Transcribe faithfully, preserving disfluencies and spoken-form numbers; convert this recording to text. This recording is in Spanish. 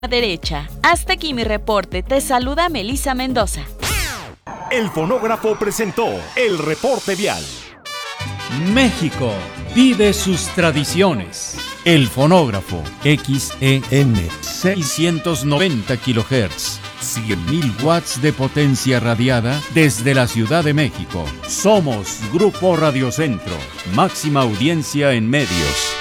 Derecha. Hasta aquí mi reporte. Te saluda Melissa Mendoza. El fonógrafo presentó el reporte vial. México vive sus tradiciones. El fonógrafo X E M seiscientos noventa kilohertz, cien mil watts de potencia radiada desde la Ciudad de México. Somos Grupo Radio Centro, máxima audiencia en medios.